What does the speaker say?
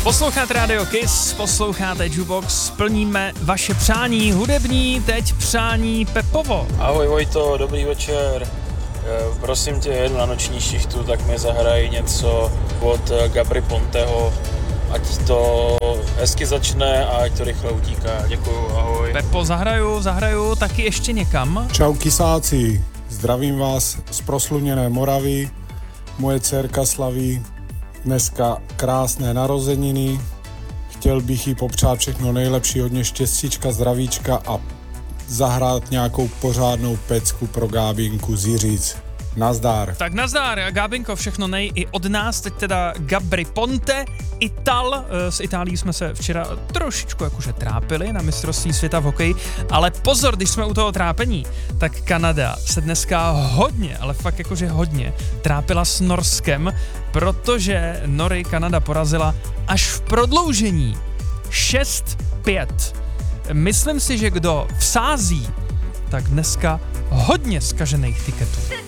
Posloucháte Radio Kiss, posloucháte Jukebox, plníme vaše přání hudební, teď přání Pepovo. Ahoj Vojto, dobrý večer. Prosím tě, jedu na noční šichtu, tak mi zahraj něco od Gabry Ponteho, ať to hezky začne a ať to rychle utíká. Děkuju, ahoj. Pepo, zahraju taky ještě někam. Čau kysáci, zdravím vás z prosluněné Moravy. Moje dcerka slaví dneska krásné narozeniny. Chtěl bych jí popřát všechno nejlepší, hodně štěstíčka, zdravíčka a zahrát nějakou pořádnou pecku pro Gábinku z Jiříc. Nazdar. Tak nazdar, Gábinko, všechno i od nás, teď teda Gabry Ponte, Ital, s Itálií jsme se včera trošičku jakože trápili na mistrovství světa v hokeji, ale pozor, když jsme u toho trápení, tak Kanada se dneska hodně, ale fakt jakože hodně trápila s Norskem, protože Nory Kanada porazila až v prodloužení 6-5. Myslím si, že kdo vsází, tak dneska hodně zkažených tiketů.